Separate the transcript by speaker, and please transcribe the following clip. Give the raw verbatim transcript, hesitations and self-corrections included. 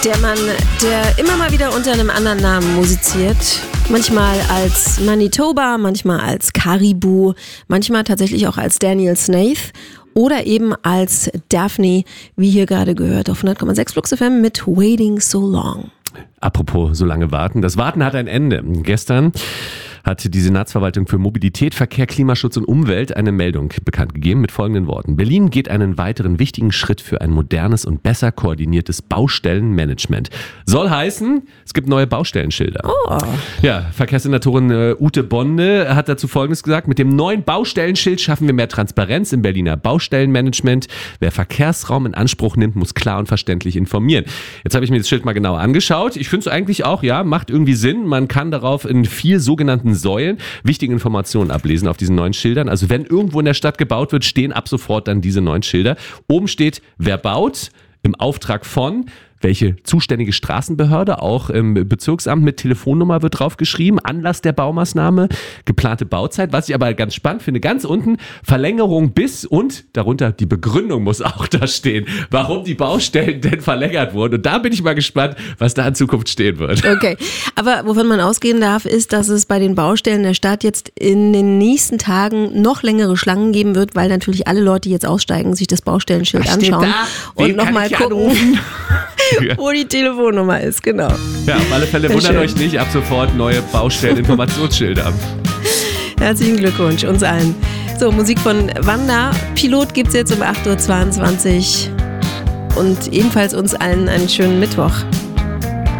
Speaker 1: Der Mann, der immer mal wieder unter einem anderen Namen musiziert. Manchmal als Manitoba, manchmal als Caribou, manchmal tatsächlich auch als Daniel Snaith oder eben als Daphne, wie hier gerade gehört, auf hundert Komma sechs Flux F M mit Waiting So Long.
Speaker 2: Apropos so lange warten. Das Warten hat ein Ende. Gestern hat die Senatsverwaltung für Mobilität, Verkehr, Klimaschutz und Umwelt eine Meldung bekannt gegeben mit folgenden Worten. Berlin geht einen weiteren wichtigen Schritt für ein modernes und besser koordiniertes Baustellenmanagement. Soll heißen, es gibt neue Baustellenschilder.
Speaker 1: Oh.
Speaker 2: Ja, Verkehrssenatorin äh, Ute Bonde hat dazu Folgendes gesagt. Mit dem neuen Baustellenschild schaffen wir mehr Transparenz im Berliner Baustellenmanagement. Wer Verkehrsraum in Anspruch nimmt, muss klar und verständlich informieren. Jetzt habe ich mir das Schild mal genauer angeschaut. Ich finde es eigentlich auch, ja, macht irgendwie Sinn. Man kann darauf in vier sogenannten Säulen wichtige Informationen ablesen auf diesen neuen Schildern. Also wenn irgendwo in der Stadt gebaut wird, stehen ab sofort dann diese neuen Schilder. Oben steht, wer baut, im Auftrag von, welche zuständige Straßenbehörde, auch im Bezirksamt mit Telefonnummer wird draufgeschrieben, Anlass der Baumaßnahme, geplante Bauzeit. Was ich aber ganz spannend finde, ganz unten Verlängerung bis und darunter die Begründung muss auch da stehen, warum die Baustellen denn verlängert wurden. Und da bin ich mal gespannt, was da in Zukunft stehen wird.
Speaker 1: Okay, aber wovon man ausgehen darf, ist, dass es bei den Baustellen der Stadt jetzt in den nächsten Tagen noch längere Schlangen geben wird, weil natürlich alle Leute, die jetzt aussteigen, sich das Baustellenschild anschauen und nochmal gucken, wo die Telefonnummer ist, genau.
Speaker 2: Ja, auf alle Fälle wundert euch nicht, ab sofort neue Baustelleninformationsschilder.
Speaker 1: Herzlichen Glückwunsch uns allen. So, Musik von Wanda. Pilot gibt's jetzt um acht Uhr zweiundzwanzig. Und ebenfalls uns allen einen schönen Mittwoch.